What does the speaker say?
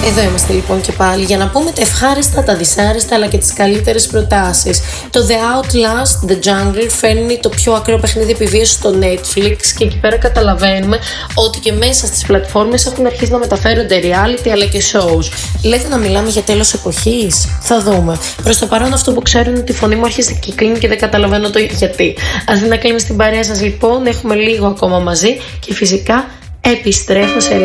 Εδώ είμαστε λοιπόν και πάλι για να πούμε τα ευχάριστα, τα δυσάρεστα αλλά και τις καλύτερες προτάσεις. Το The Outlast, The Jungle φέρνει το πιο ακραίο παιχνίδι επιβίωσης στο Netflix και εκεί πέρα καταλαβαίνουμε ότι και μέσα στις πλατφόρμες έχουν αρχίσει να μεταφέρονται reality αλλά και shows. Λέτε να μιλάμε για τέλος εποχής? Θα δούμε. Προς το παρόν αυτό που ξέρω είναι ότι η φωνή μου αρχίζει και κλείνει και δεν καταλαβαίνω το γιατί. Αθηνά Κλίμη στην παρέα σας λοιπόν, έχουμε λίγο ακόμα μαζί και φυσικά επιστρέφω σε